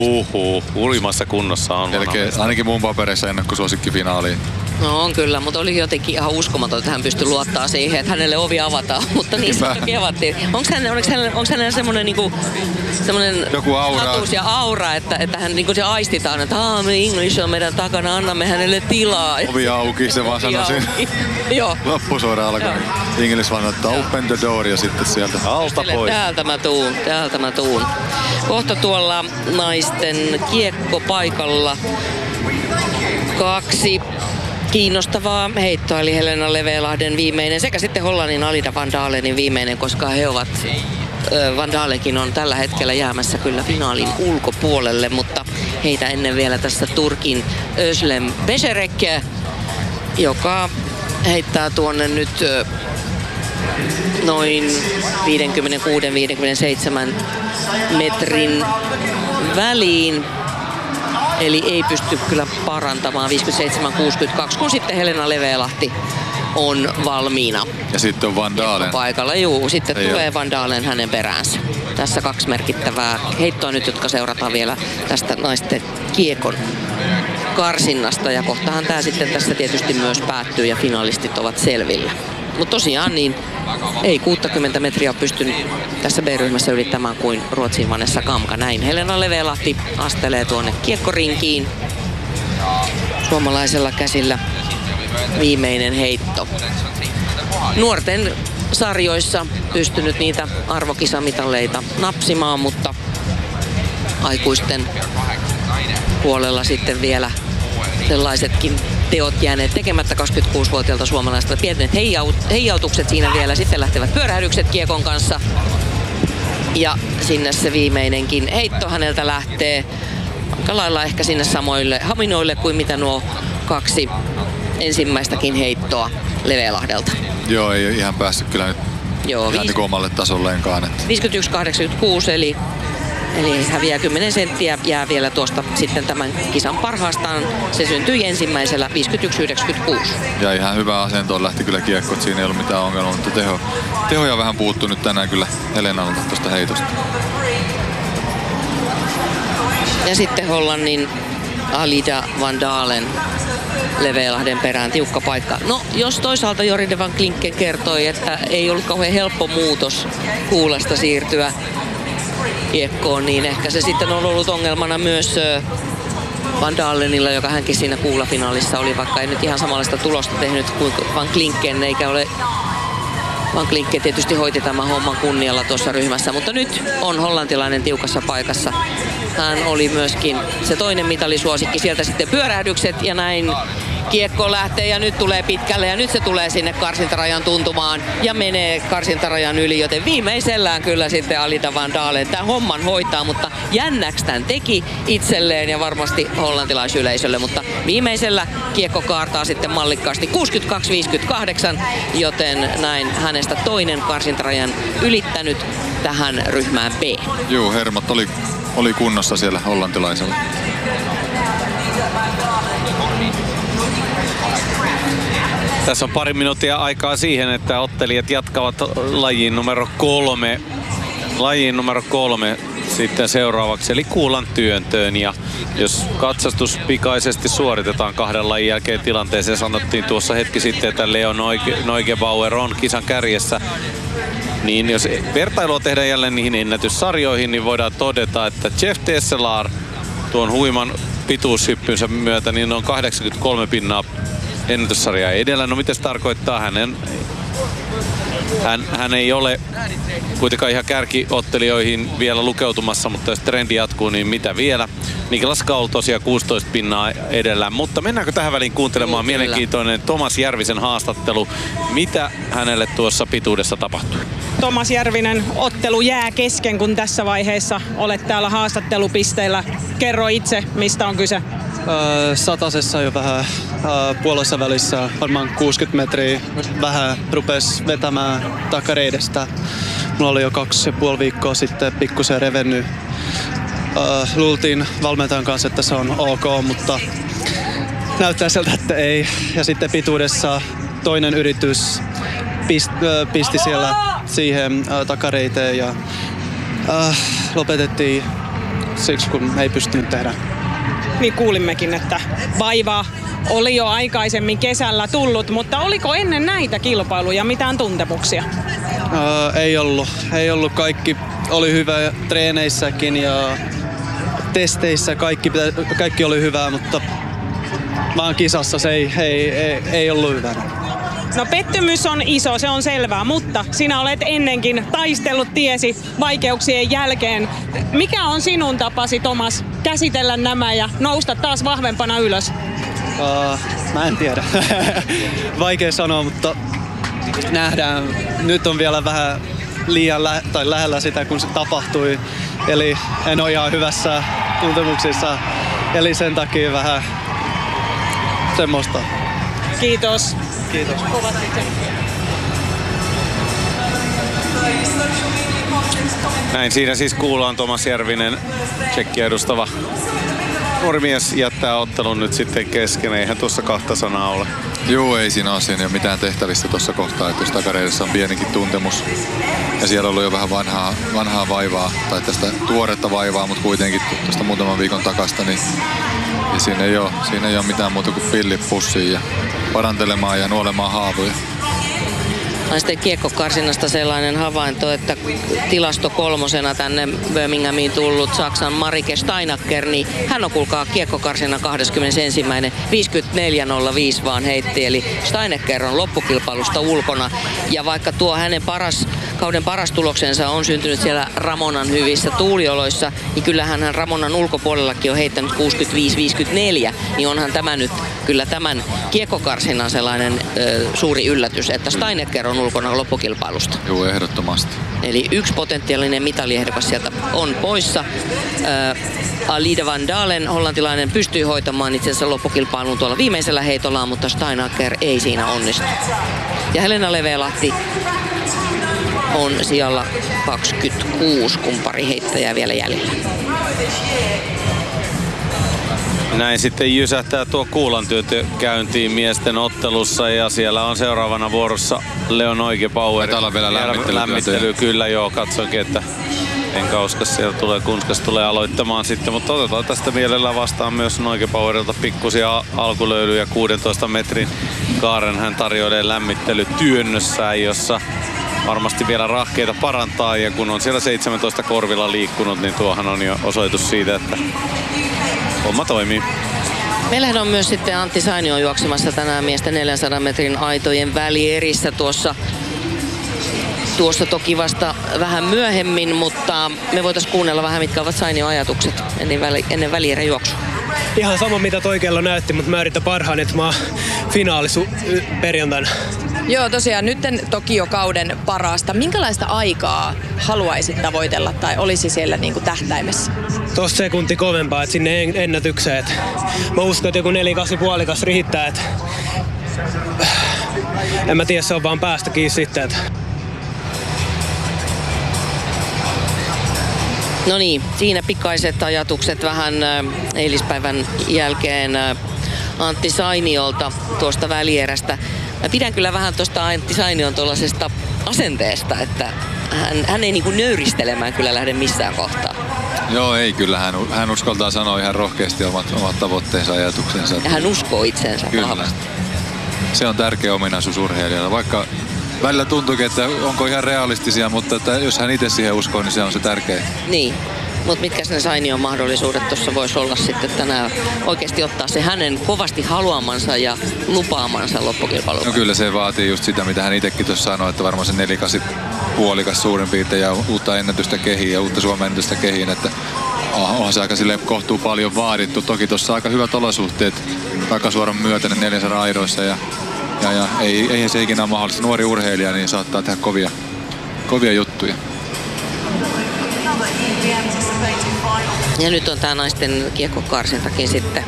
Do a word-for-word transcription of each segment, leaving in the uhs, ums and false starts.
Uhu, ulimassa kunnossa on. Eli ainakin mun paperissa ennakkosuosikki finaaliin. No on kyllä, mutta oli jotenkin ihan uskomaton, että hän pystyi luottaa siihen, että hänelle ovi avataan. Mutta niin se toki avattiin. Onko hänellä, onko hänellä semmoinen niinku, semmoinen joku aura ja aura, että, että hän niinku se aistitaan, että aah, me English on meidän takana, annamme hänelle tilaa. Ovi auki, se vaan sanoi siinä. Joo. Loppusuora alkoi. English vaan ottaa open the door ja sitten sieltä alta pois. Täältä mä tuun, täältä mä tuun. Kohta tuolla naisten kiekkopaikalla kaksi kiinnostavaa heittoa, eli Helena Levelahden viimeinen sekä sitten Hollannin Alida van Dalenin viimeinen, koska he ovat, Van Dalenkin on tällä hetkellä jäämässä kyllä finaalin ulkopuolelle, mutta heitä ennen vielä tässä Turkin Özlem Becerek, joka heittää tuonne nyt noin viisikymmentäkuusi viisikymmentäseitsemän metrin väliin. Eli ei pysty kyllä parantamaan viisikymmentäseitsemän kuusikymmentäkaksi, kun sitten Helena Levelahti on valmiina. Ja sitten on Van Dalen. Paikalla, juu. Sitten ei tulee ole. Van Dalen hänen peräänsä. Tässä kaksi merkittävää heittoa nyt, jotka seurataan vielä tästä naisten kiekon karsinnasta. Ja kohtahan tämä sitten tässä tietysti myös päättyy ja finalistit ovat selvillä. Mutta tosiaan niin ei kuusikymmentä metriä ole pystynyt tässä B-ryhmässä ylittämään kuin Ruotsin Vanessa Kamka. Näin Helena Levelahti astelee tuonne kiekkorinkiin. Suomalaisella käsillä viimeinen heitto. Nuorten sarjoissa pystynyt niitä arvokisamitaleita napsimaan, mutta aikuisten puolella sitten vielä sellaisetkin teot jääneet tekemättä kaksikymmentäkuusivuotiaalta suomalaista. Pienet heijautukset siinä vielä, sitten lähtevät pyörähdykset kiekon kanssa. Ja sinne se viimeinenkin heitto häneltä lähtee aika lailla ehkä sinne samoille haminoille kuin mitä nuo kaksi ensimmäistäkin heittoa Levelahdelta. Joo, ei ihan päässyt kyllä nyt Joo, ihan niin omalle tasolleenkaan. viisikymmentäyksi kahdeksankymmentäkuusi eli Eli häviää kymmenen senttiä, jää vielä tuosta sitten tämän kisan parhaastaan. Se syntyi ensimmäisellä viisikymmentäyksi yhdeksänkymmentäkuusi. Ja ihan hyvä asento lähti kyllä kiekko, että siinä ei ollut mitään ongelmaa, mutta teho, tehoja vähän puuttuu nyt tänään kyllä Helenalta tuosta heitosta. Ja sitten Hollannin Alida van Dalen Levelahden perään, tiukka paikka. No, jos toisaalta Joride van Klinken kertoi, että ei ollut kauhean helppo muutos kuulasta siirtyä kiekkoon, niin ehkä se sitten on ollut ongelmana myös Van Dalenilla, joka hänkin siinä kuulafinaalissa oli, vaikka ei nyt ihan samanlaista tulosta tehnyt kuin Van Klinken, eikä ole Van Klinken tietysti hoiti tämän homman kunnialla tuossa ryhmässä, mutta nyt on hollantilainen tiukassa paikassa. Hän oli myöskin se toinen mitalisuosikki, sieltä sitten pyörähdykset ja näin kiekko lähtee ja nyt tulee pitkälle ja nyt se tulee sinne karsintarajan tuntumaan ja menee karsintarajan yli, joten viimeisellään kyllä sitten Alida van Dalen tämän homman hoitaa, mutta jännäksi tämän teki itselleen ja varmasti hollantilaisyleisölle, mutta viimeisellä kiekko kaartaa sitten mallikkaasti kuusikymmentäkaksi viisikymmentäkahdeksan, joten näin hänestä toinen karsintarajan ylittänyt tähän ryhmään B. Joo, hermot oli, oli kunnossa siellä hollantilaisella. Tässä on pari minuuttia aikaa siihen, että ottelijat jatkavat lajiin numero kolme. Lajiin numero kolme sitten seuraavaksi, eli kuulan työntöön. Ja jos katsastus pikaisesti suoritetaan kahden lajin jälkeen tilanteeseen, sanottiin tuossa hetki sitten, että Leo Neugebauer on kisan kärjessä. Niin jos vertailua tehdään jälleen niihin ennätyssarjoihin, niin voidaan todeta, että Jeff Tesselar tuon huiman pituushyppynsä myötä niin on kahdeksankymmentäkolme pinnaa ennätyssarjaa edellä. No mitä se tarkoittaa? Hänen, hän, hän ei ole kuitenkaan ihan kärkiottelijoihin vielä lukeutumassa, mutta jos trendi jatkuu, niin mitä vielä? Niklas Kaul tosiaan kuusitoista pinnaa edellä. Mutta mennäänkö tähän väliin kuuntelemaan? Kyllä. Mielenkiintoinen Tomas Järvisen haastattelu. Mitä hänelle tuossa pituudessa tapahtui? Tomas Järvinen, ottelu jää kesken, kun tässä vaiheessa olet täällä haastattelupisteillä. Kerro itse, mistä on kyse. Öö, satasessa jo vähän öö, puolessa välissä, varmaan kuusikymmentä metriä, vähän rupes vetämään takareidestä. Mulla oli jo kaksi ja puoli viikkoa sitten pikkusen revennyt. Öö, luultiin valmentajan kanssa, että se on ok, mutta näyttää siltä, että ei. Ja sitten pituudessa toinen yritys pist, öö, pisti siellä siihen öö, takareiteen ja öö, lopetettiin siksi kun ei pystynyt tehdä. Niin kuulimmekin, että vaivaa oli jo aikaisemmin kesällä tullut, mutta oliko ennen näitä kilpailuja mitään tuntemuksia? Ää, ei ollut. Ei ollut. Kaikki oli hyvä treeneissäkin ja testeissä. Kaikki, kaikki oli hyvää, mutta vaan kisassa se ei, ei, ei, ei ollut hyvä. No pettymys on iso, se on selvää, mutta sinä olet ennenkin taistellut tiesi vaikeuksien jälkeen. Mikä on sinun tapasi, Tomas, käsitellä nämä ja nousta taas vahvempana ylös? Uh, mä en tiedä. Vaikea sanoa, mutta nähdään. Nyt on vielä vähän liian lä- tai lähellä sitä, kun se tapahtui. Eli en ole ihan hyvässä tuntemuksissa. Eli sen takia vähän semmoista. Kiitos. Kiitos. Näin siinä siis kuullaan Tomas Järvinen, Tšekkiä edustava nuori mies, jättää ottelun nyt sitten kesken. Eihän tuossa kahta sanaa ole. Joo, ei siinä ole siinä mitään tehtävistä tuossa kohtaa, että jos takareidessä on pienikin tuntemus ja siellä on ollut jo vähän vanhaa, vanhaa vaivaa tai tästä tuoretta vaivaa, mutta kuitenkin tuosta muutaman viikon takasta, niin ja siinä, ei ole, siinä ei ole mitään muuta kuin pillit pussiin ja parantelemaan ja nuolemaan haavoja. Naisten kiekkokarsinnasta sellainen havainto, että tilasto kolmosena tänne Birminghamiin tullut Saksan Marike Steinacker, niin hän on kuulkaa kiekkokarsina kahdeskymmenesensimmäinen viisikymmentäneljä nolla viisi vaan heitti, eli Steinacker on loppukilpailusta ulkona. Ja vaikka tuo hänen paras, kauden paras tuloksensa on syntynyt siellä Ramonan hyvissä tuulioloissa, niin kyllähän hän Ramonan ulkopuolellakin on heittänyt kuusikymmentäviisi viisikymmentäneljä, niin onhan tämä nyt kyllä tämän kiekkokarsinnan sellainen ö, suuri yllätys, että Steinacker on ulkona loppukilpailusta. Joo, ehdottomasti. Eli yksi potentiaalinen mitaliehdokas sieltä on poissa. Ää, Alida van Dalen, hollantilainen, pystyi hoitamaan itse asiassa loppukilpailun tuolla viimeisellä heitollaan, mutta Steinacker ei siinä onnistu. Ja Helena Levelahti on sijalla kaksikymmentäkuusi, kun pari heittäjää vielä jäljellä. Näin sitten jysähtää tuo kuulantyöntö käyntiin miesten ottelussa ja siellä on seuraavana vuorossa Leon Oikepower. Täällä on vielä lämmittely. Lämmittely kyllä joo, katsoinkin, että enkä usko, siellä tulee, Kunskas tulee aloittamaan sitten, mutta otetaan tästä mielellä vastaan myös Oikepowerilta pikkusia alkulöylyjä kuudentoista metrin kaaren hän tarjoilee lämmittelytyönnössään, jossa varmasti vielä rahkeita parantaa ja kun on siellä seitsemäntoista korvilla liikkunut, niin tuohan on jo osoitus siitä, että homma toimii. Meillähän on myös sitten Antti Sainio juoksemassa tänään miesten neljänsadan metrin aitojen välierissä tuossa. Tuossa toki vasta vähän myöhemmin, mutta me voitaisiin kuunnella vähän, mitkä ovat Sainion ajatukset ennen, väli, ennen välierän juoksua. Ihan sama mitä toi kello näytti, mutta mä yritän parhaan, että mä oon finaalisu perjantaina. Joo, tosiaan nyt Tokio-kauden parasta. Minkälaista aikaa haluaisit tavoitella tai olisi siellä niin kuin tähtäimessä? Tossa sekunti kovempaa, että sinne ennätykseen. Et mä uskon, että joku neljä kahdeksan puolikas riittää. Et en mä tiedä, se on vaan päästä kiinni sitten. Et. No niin, siinä pikaiset ajatukset vähän eilispäivän jälkeen Antti Sainiolta tuosta välierästä. Mä pidän kyllä vähän tuosta Antti Sainion tuollaisesta asenteesta, että hän, hän ei niinku nöyristelemään kyllä lähde missään kohtaa. Joo, ei kyllä. Hän, hän uskaltaa sanoa ihan rohkeasti omat, omat tavoitteensa ja ajatuksensa. Ja hän uskoo itsensä kyllä. Vahvasti. Se on tärkeä ominaisuus urheilijalla. Vaikka välillä tuntuukin, että onko ihan realistisia, mutta että jos hän itse siihen uskoo, niin se on se tärkeä. Niin. Mutta mitkä ne Sainion mahdollisuudet tuossa voisi olla sitten tänään oikeasti ottaa se hänen kovasti haluamansa ja lupaamansa loppukilpailuun? No kyllä se vaatii just sitä, mitä hän itsekin tuossa sanoi, että varmaan se nelikasi puolikas suurin piirtein ja uutta ennätystä kehiin ja uutta Suomen ennätystä kehiin, että onhan se aika silleen kohtuu paljon vaadittu. Toki tuossa aika hyvät olosuhteet takasuoran myötä ne neljänsadan aidoissa ja, ja, ja ei, eihän se ikinä ole mahdollista. Nuori urheilija niin saattaa tehdä kovia, kovia juttuja. Ja nyt on tää naisten kiekkokarsintakin sitten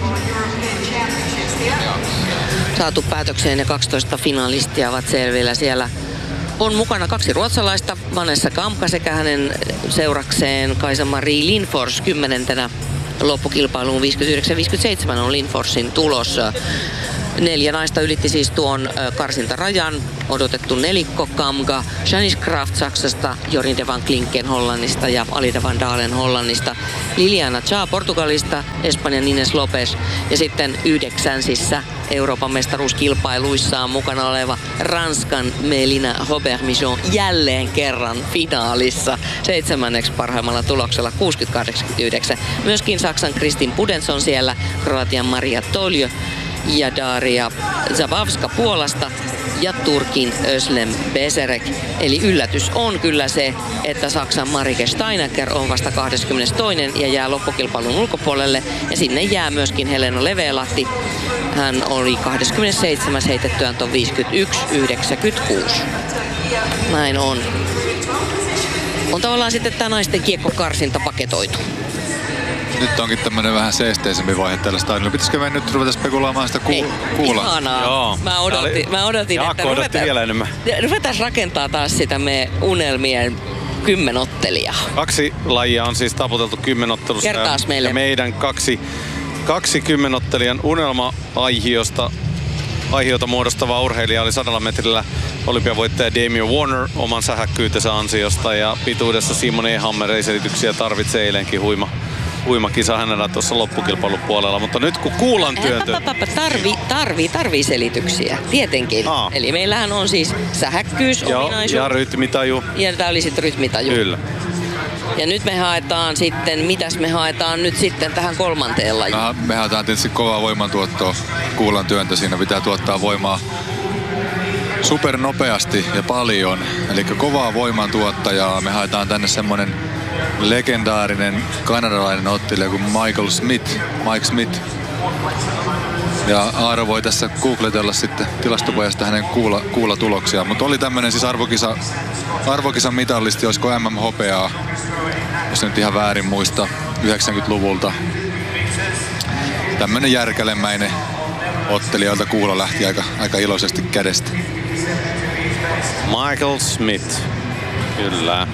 saatu päätökseen ja kaksitoista finalistia ovat selvillä. Siellä on mukana kaksi ruotsalaista, Vanessa Kamka sekä hänen seurakseen Kaisa-Marie Lindfors kymmenentenä loppukilpailuun viisikymmentäyhdeksän viisikymmentäseitsemän on Lindforsin tulos. Neljä naista ylitti siis tuon karsintarajan. Odotettu nelikko Kamga, Janice Kraft Saksasta, Jorinde van Klinken Hollannista ja Alida van Dalen Hollannista. Liliana Cha Portugalista, Espanjan Ines Lopes ja sitten yhdeksänsissä Euroopan mestaruuskilpailuissaan mukana oleva Ranskan Melina Robert-Michon jälleen kerran finaalissa seitsemänneksi parhaimmalla tuloksella kuusikymmentä kahdeksankymmentäyhdeksän. Myöskin Saksan Kristin Pudenson siellä, Kroatian Maria Toljo ja Daria Zabavska Puolasta ja Turkin Özlem Beserek. Eli yllätys on kyllä se, että Saksan Marike Steinacker on vasta kahdeskymmenestoinen ja jää loppukilpailun ulkopuolelle. Ja sinne jää myöskin Helena Levelahti. Hän oli kahdeskymmenesseitsemäs heitettyään ton viisikymmentäyksi yhdeksänkymmentäkuusi. Näin on. On tavallaan sitten tämä naisten kiekkokarsinta paketoitu. Nyt onkin tämmönen vähän seesteisempi vaihe tällä stadionilla. Pitäisikö me nyt ruveta spekuloimaan sitä ku- kuulaa? Ihanaa. Joo. Mä odotin, mä odotin että ruvetaan, vielä enemmän. ruvetaan rakentaa taas sitä me unelmien kymmenottelijaa. Kaksi lajia on siis taputeltu kymmenottelussa. Kertaas meille. Ja meidän kaksi, kaksi kymmenottelijan unelma-aihiosta aihiota muodostava urheilija oli sadalla metrillä olympiavoittaja Damien Warner oman sähäkkyytensä ansiosta ja pituudessa Simon Ehammer ei selityksiä tarvitsee eilenkin huima. Huima kisa hänellä tuossa loppukilpailun puolella, mutta nyt kun kuulan työntö... Tarvii, tarvii, tarvii selityksiä, tietenkin. Aa. Eli meillähän on siis sähäkkyys, ominaisuus. Ja rytmitaju. Ja tää oli sitten rytmitaju. Kyllä. Ja nyt me haetaan sitten, mitäs me haetaan nyt sitten tähän kolmanteen lajiin? No, me haetaan tietysti kovaa voimantuottoa, kuulan työntö. Siinä pitää tuottaa voimaa supernopeasti ja paljon. Eli kovaa voimantuottajaa. Me haetaan tänne semmonen legendaarinen kanadalainen ottelija kuin Michael Smith. Mike Smith. Ja Aaro voi tässä googletella sitten tilastopojasta hänen kuula, kuulatuloksiaan. Mutta oli tämmönen siis arvokisa, arvokisan mitallisti, olisiko M M hopeaa, jos nyt ihan väärin muista, yhdeksänkymmentäluvulta. Tämmönen järkälemäinen ottelija, jolta kuula lähti aika, aika iloisesti kädestä. Michael Smith, kyllä.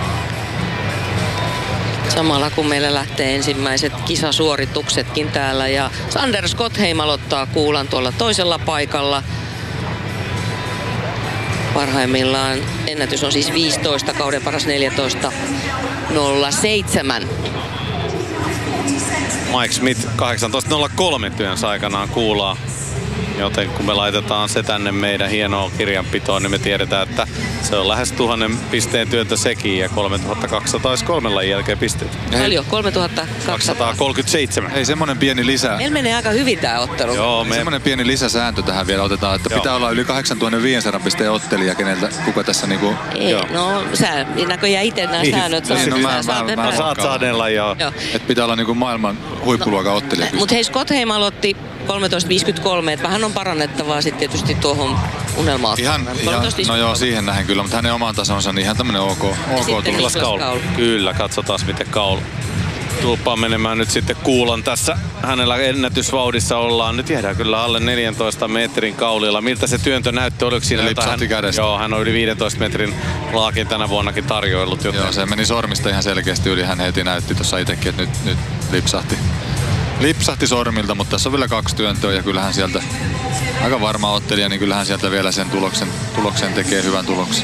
Samalla kun meillä lähtee ensimmäiset kisasuorituksetkin täällä ja Sander Skotheim aloittaa kuulan tuolla toisella paikalla. Parhaimmillaan ennätys on siis viisitoista, kauden paras neljätoista nolla seitsemän. Mike Smith kahdeksantoista nolla kolme työnsä aikanaan kuulaa. Joten kun me laitetaan se tänne meidän hienoa kirjanpitoon, niin me tiedetään, että se on lähes tuhannen pisteen työntö sekin ja kolmetuhattakaksisataa olisi kolmen lajin jälkeen pisteet. Paljon, kolmetuhattakaksisataa kolmekymmentäseitsemän. Hei, semmonen pieni lisä. Meillä menee aika hyvin tää ottelu. Joo, me... Semmonen pieni lisäsääntö tähän vielä otetaan, että Joo. pitää olla yli kahdeksantuhatta pisteen ottelija, keneltä kuka tässä niinku... Ei, Joo. no sä näköjään itse nämä niin, säännöt. Niin, no, mä, saat, mä, mä, mä saat saadella, joo. joo. Että pitää olla niinku maailman huippuluokan no, ottelija. Mutta hei, Skotheim aloitti kolmetoista viisikymmentäkolme, että vähän on parannettavaa sitten tietysti tuohon unelmaan. Ihan, ihan, no joo, siihen nähen kyllä, mutta hänen oman tasonsa, niin ihan tämmönen ok, ok tulos. Kyllä, katsotaan miten kaulu tuuppaa menemään nyt sitten kuulan tässä. Hänellä ennätysvauhdissa ollaan. Nyt jäädään kyllä alle neljäntoista metrin kaulilla. Miltä se työntö näytti? Oliko siinä jotain? Kädestä. Joo, hän on yli viidentoista metrin laakin tänä vuonnakin tarjoillut. Joten... Joo, se meni sormista ihan selkeästi yli. Hän heti näytti tuossa itsekin, että nyt, nyt lipsahti. Lipsahti sormilta, mutta tässä on vielä kaksi työntöä ja kyllähän sieltä aika varma ottelija, niin kyllähän sieltä vielä sen tuloksen, tuloksen tekee hyvän tuloksen.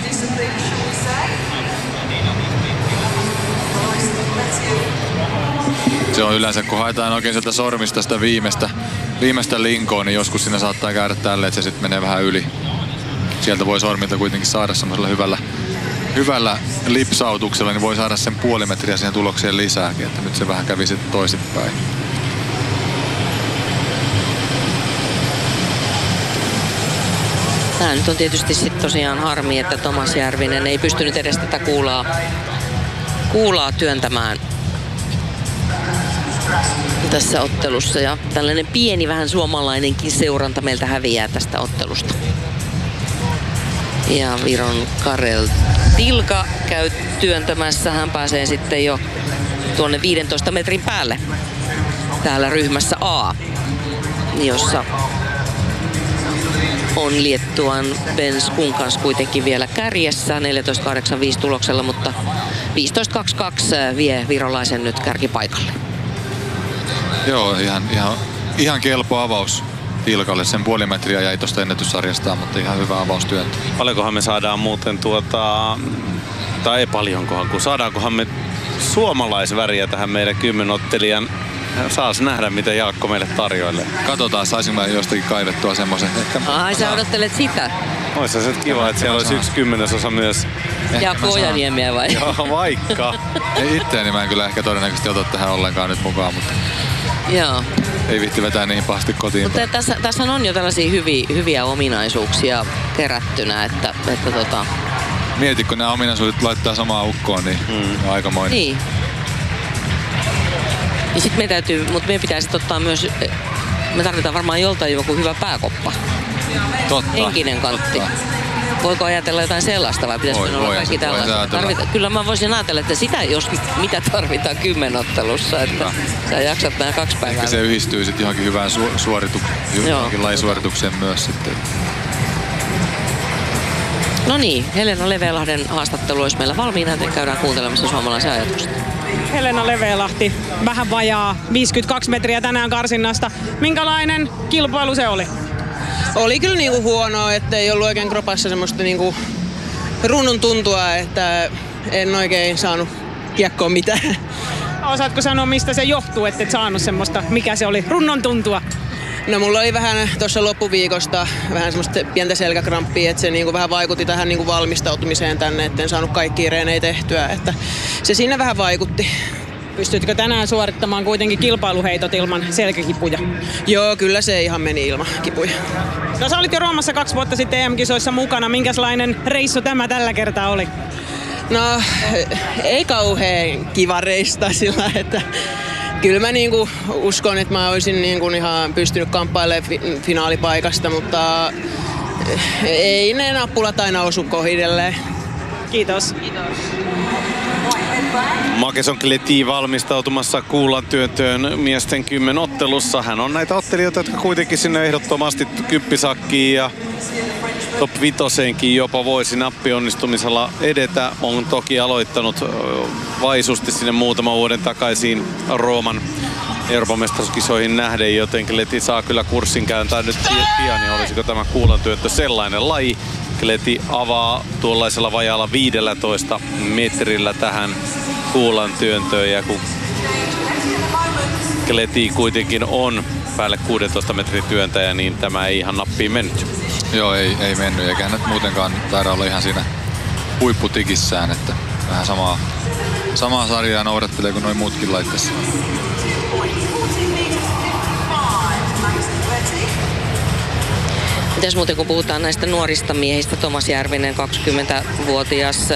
Se on yleensä, kun haetaan oikein sieltä sormista sitä viimeistä, viimeistä linkoa, niin joskus siinä saattaa käydä tälle, että se sitten menee vähän yli. Sieltä voi sormilta kuitenkin saada semmoisella hyvällä, hyvällä lipsautuksella, niin voi saada sen puoli metriä siihen tulokseen lisääkin, että nyt se vähän kävi sitten toisinpäin. Tämä nyt on tietysti sit tosiaan harmi, että Tomas Järvinen ei pystynyt edes tätä kuulaa, kuulaa työntämään tässä ottelussa. Ja tällainen pieni vähän suomalainenkin seuranta meiltä häviää tästä ottelusta. Ja Viron Karel Tilka käy työntämässä. Hän pääsee sitten jo tuonne viidentoista metrin päälle täällä ryhmässä A, jossa on Liettuan Ben Skunkans kuitenkin vielä kärjessä neljätoista kahdeksankymmentäviisi tuloksella, mutta viisitoista kaksikymmentäkaksi vie virolaisen nyt kärkipaikalle. Joo, ihan, ihan, ihan kelpo avaus. Ilkalle. Sen puoli metriä jäi tuosta ennätyssarjastaan, mutta ihan hyvä avaustyöntö. Paljonkohan me saadaan muuten tuota, tai ei paljonkohan, kun saadaankohan me suomalaisväriä tähän meidän kymmenottelijan. Saas nähdä, mitä Jaakko meille tarjoilee. Katsotaan, saisinko mä jostakin kaivettua semmoisen. Ehkä Ai, sä odottelet sitä? Oissa se kiva, että siellä olisi yksi kymmenesosa myös. Jaakko Ojaniemiä vai? Joo, vaikka. Ei itteeni mä en kyllä ehkä todennäköisesti ota tähän ollenkaan nyt mukaan, mutta Joo. ei viitti vetää niin pahasti kotiin. Mutta tässä, tässä on jo tällaisia hyviä, hyviä ominaisuuksia kerättynä, että, että tota... Mieti, kun nämä ominaisuudet laittaa samaan ukkoon, niin mm. on aikamoinen. Niin. Ja sit me täytyy, mutta meidän pitää sit ottaa myös, me tarvitaan varmaan joltain joku hyvä pääkoppa. Totta. Henkinen kantti. Totta. Voiko ajatella jotain sellaista vai pitäisikö Voi, olla voi, kaikki voi tällaista? Tarvita, kyllä mä voisin ajatella, että sitä jos mitä tarvitaan kymmenottelussa, että no. Sä jaksat nämä kaksi päivää. Ehkä se yhdistyy sitten johonkin hyvään su- suoritu- johonkin lajisuoritukseen myös sitten. No niin, Helena Levelahden haastattelu olisi meillä valmiina, että käydään kuuntelemassa suomalaisen ajatusta. Helena Levelahti, vähän vajaa viisikymmentäkaksi metriä tänään karsinnasta. Minkälainen kilpailu se oli? Oli kyllä niinku huonoa, että ei ollut oikein kropassa semmoista niinku runnun tuntua, että en oikein saanut kiekkoa mitään. Osaatko sanoa, mistä se johtuu, että et saanut semmoista, mikä se oli, runnon tuntua? No mulla oli vähän tuossa loppuviikosta vähän semmoista pientä selkäkramppia, että se niinku vähän vaikutti tähän niinku valmistautumiseen tänne, etten saanut kaikkia reenejä tehtyä, että se siinä vähän vaikutti. Pystytkö tänään suorittamaan kuitenkin kilpailuheitot ilman selkäkipuja? Joo, kyllä se ihan meni ilman kipuja. No sä olit jo Roomassa kaksi vuotta sitten E M-kisoissa mukana. Minkälainen reissu tämä tällä kertaa oli? No, ei kauhean kiva reista sillä, että kyllä mä niinku uskon, että mä olisin niinku ihan pystynyt kamppailemaan fi- finaalipaikasta, mutta ei ne nappulat aina osu kohdelleen. Kiitos. Makeson Kleti valmistautumassa Kuulan työntöön miesten kymmenottelussa. Hän on näitä ottelijoita, jotka kuitenkin sinne ehdottomasti kyppisakkiin ja top vitoseenkin jopa voisi nappionnistumisella edetä. On toki aloittanut vaisusti sinne muutaman vuoden takaisin Rooman Euroopan mestaruuskisoihin nähden, joten Kleti saa kyllä kurssin kääntää nyt pian. Ja olisiko tämä Kuulan työntö sellainen laji? Kleti avaa tuollaisella vajaalla viidellätoista metrillä tähän Kuulan työntöön, ja kun Kleti kuitenkin on päälle kuusitoista metrin työntäjä, niin tämä ei ihan nappiin mennyt. Joo, ei, ei mennyt, eikä nyt muutenkaan taida olla ihan siinä huipputikissään, että vähän samaa, samaa sarjaa noudattelee kuin noin muutkin laitteessa. Mitäs muuten, kun puhutaan näistä nuorista miehistä, Tomas Järvinen, kaksikymmentävuotias,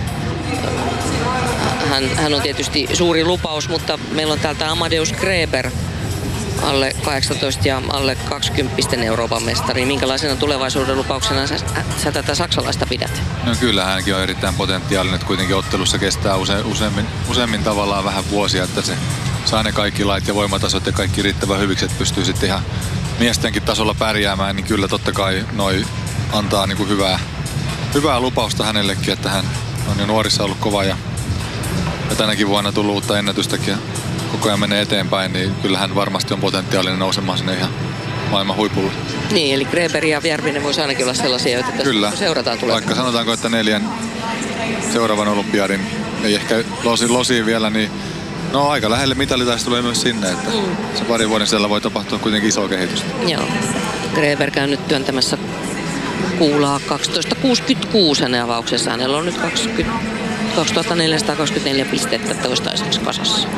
hän, hän on tietysti suuri lupaus, mutta meillä on täältä Amadeus Greber, alle kahdeksantoista ja alle kaksikymmentä Euroopan mestari. Minkälaisena tulevaisuuden lupauksena sä, sä tätä saksalaista pidät? No kyllä, hänkin on erittäin potentiaalinen, että kuitenkin ottelussa kestää use, useammin, useammin tavallaan vähän vuosia, että se saa ne kaikki lait ja voimatasot ja kaikki riittävän hyviksi, että pystyy sitten ihan miestenkin tasolla pärjäämään, niin kyllä totta kai noi antaa niin kuin hyvää, hyvää lupausta hänellekin, että hän on jo nuorissa ollut kova ja, ja tänäkin vuonna tullut uutta ennätystäkin ja koko ajan menee eteenpäin, niin kyllähän varmasti on potentiaalinen nousemaan sinne ihan maailman huipulle. Niin, eli Greber ja Järvinen voisi ainakin olla sellaisia, joita tässä kyllä. seurataan tulemaan. Vaikka sanotaanko, että neljän seuraavan olympiadin ei ehkä losi, losi vielä, niin no aika lähelle mitalitaisi tulee myös sinne, että mm. se parin vuoden sisällä voi tapahtua kuitenkin iso kehitys. Joo. Greber käy nyt työntämässä Kuulaa kaksitoista kuusikymmentäkuusi hänen avauksessa. Hänellä on nyt kaksituhattaneljäsataakaksikymmentäneljä pistettä toistaiseksi kasassa.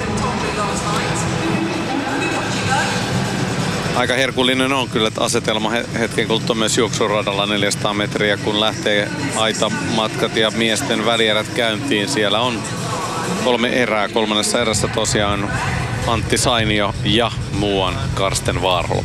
Aika herkullinen on kyllä asetelma hetken kuluttua myös juoksuradalla neljäsataa metriä, kun lähtee aitamatkat ja miesten välierät käyntiin. Siellä on kolme erää. Kolmannessa erässä tosiaan Antti Sainio ja muuan Karsten Warholm.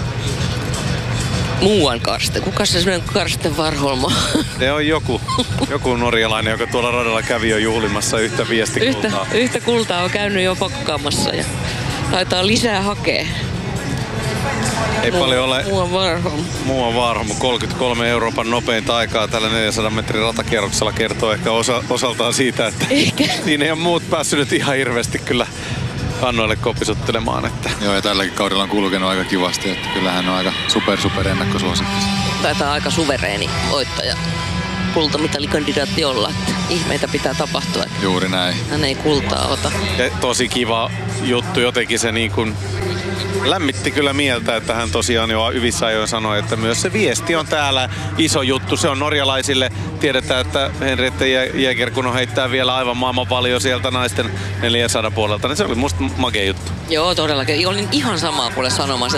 Muuan Karsten? Kuka se semmoinen Karsten Warholm on? Se on joku, joku norjalainen, joka tuolla radalla kävi jo juhlimassa yhtä viestikultaa. Yhtä, yhtä kultaa on käynyt jo pakkaamassa ja taitaa lisää hakea. Ei Mu- paljon ole. Muuan Warholm. Muuan Warholm. kolmekymmentäkolme Euroopan nopeinta aikaa tällä neljänsadan metrin ratakierroksella kertoo ehkä osa, osaltaan siitä, että Ehkä. siinä ei ole muut päässyt ihan hirveästi kyllä kannoille kopisuttelemaan. Että. Joo, ja tälläkin kaudella on kulkenut aika kivasti, että kyllähän on aika super super ennakkosuosikki. Taitaa aika suvereeni voittaja kultamitalikandidaatti olla, että ihmeitä pitää tapahtua. Juuri näin. Hän ei kultaa ota. Ja tosi kiva juttu, jotenkin se niin kuin lämmitti kyllä mieltä, että hän tosiaan jo hyvissä ajoin sanoi, että myös se viesti on täällä iso juttu. Se on norjalaisille. Tiedetään, että Henriette Jäger, kun on heittää vielä aivan maailman paljon sieltä naisten neljäsadan puolelta, niin se oli musta makea juttu. Joo, todellakin. Olin ihan samaa kuule sanomassa,